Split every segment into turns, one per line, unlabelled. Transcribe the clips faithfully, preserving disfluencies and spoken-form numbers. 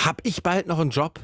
Hab ich bald noch einen Job?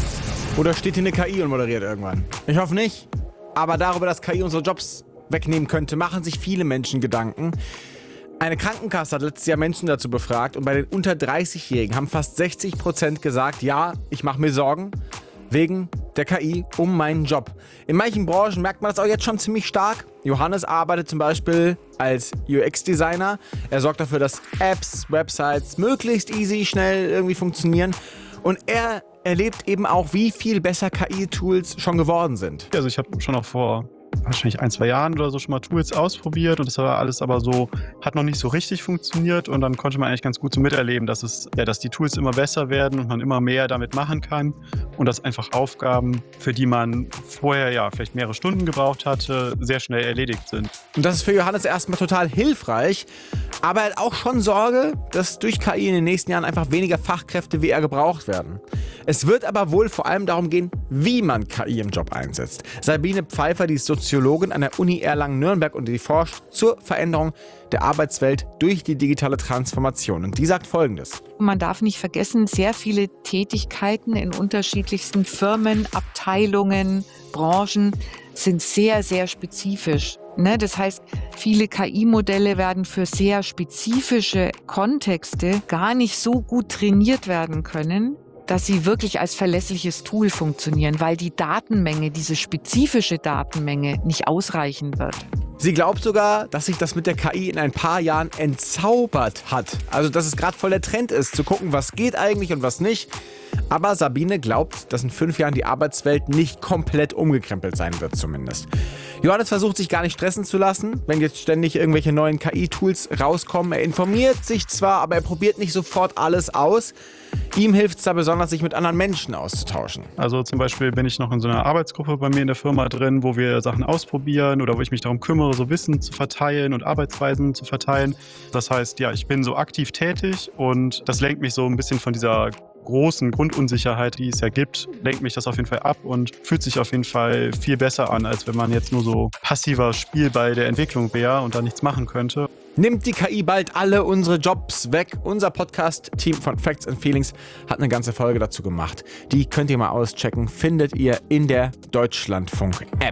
Oder steht hier eine K I und moderiert irgendwann? Ich hoffe nicht. Aber darüber, dass K I unsere Jobs wegnehmen könnte, machen sich viele Menschen Gedanken. Eine Krankenkasse hat letztes Jahr Menschen dazu befragt und bei den unter dreißig-Jährigen haben fast sechzig Prozent gesagt, ja, ich mache mir Sorgen wegen der K I um meinen Job. In manchen Branchen merkt man das auch jetzt schon ziemlich stark. Johannes arbeitet zum Beispiel als U X-Designer. Er sorgt dafür, dass Apps, Websites möglichst easy, schnell irgendwie funktionieren. Und er erlebt eben auch, wie viel besser K I-Tools schon geworden sind.
Also ich habe schon auch vor wahrscheinlich ein, zwei Jahren oder so schon mal Tools ausprobiert und das war alles aber so, hat noch nicht so richtig funktioniert und dann konnte man eigentlich ganz gut so miterleben, dass es, ja, dass die Tools immer besser werden und man immer mehr damit machen kann und dass einfach Aufgaben, für die man vorher ja vielleicht mehrere Stunden gebraucht hatte, sehr schnell erledigt sind.
Und das ist für Johannes erstmal total hilfreich, aber er hat auch schon Sorge, dass durch K I in den nächsten Jahren einfach weniger Fachkräfte wie er gebraucht werden. Es wird aber wohl vor allem darum gehen, wie man K I im Job einsetzt. Sabine Pfeiffer, die ist Soziologin an der Uni Erlangen-Nürnberg und die forscht zur Veränderung der Arbeitswelt durch die digitale Transformation. Und die sagt Folgendes.
Man darf nicht vergessen, sehr viele Tätigkeiten in unterschiedlichsten Firmen, Abteilungen, Branchen sind sehr, sehr spezifisch. Ne? Das heißt, viele K I-Modelle werden für sehr spezifische Kontexte gar nicht so gut trainiert werden können, dass sie wirklich als verlässliches Tool funktionieren, weil die Datenmenge, diese spezifische Datenmenge nicht ausreichen wird.
Sie glaubt sogar, dass sich das mit der K I in ein paar Jahren entzaubert hat. Also, dass es gerade voll der Trend ist, zu gucken, was geht eigentlich und was nicht. Aber Sabine glaubt, dass in fünf Jahren die Arbeitswelt nicht komplett umgekrempelt sein wird zumindest. Johannes versucht sich gar nicht stressen zu lassen, wenn jetzt ständig irgendwelche neuen K I-Tools rauskommen. Er informiert sich zwar, aber er probiert nicht sofort alles aus. Ihm hilft es da besonders, sich mit anderen Menschen auszutauschen.
Also zum Beispiel bin ich noch in so einer Arbeitsgruppe bei mir in der Firma drin, wo wir Sachen ausprobieren oder wo ich mich darum kümmere, so Wissen zu verteilen und Arbeitsweisen zu verteilen. Das heißt, ja, ich bin so aktiv tätig und das lenkt mich so ein bisschen von dieser großen Grundunsicherheit, die es ja gibt, lenkt mich das auf jeden Fall ab und fühlt sich auf jeden Fall viel besser an, als wenn man jetzt nur so passiver Spielball der Entwicklung wäre und da nichts machen könnte.
Nimmt die K I bald alle unsere Jobs weg? Unser Podcast-Team von Facts and Feelings hat eine ganze Folge dazu gemacht. Die könnt ihr mal auschecken, findet ihr in der Deutschlandfunk-App.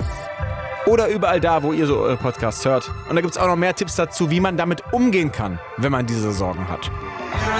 Oder überall da, wo ihr so eure Podcasts hört. Und da gibt es auch noch mehr Tipps dazu, wie man damit umgehen kann, wenn man diese Sorgen hat.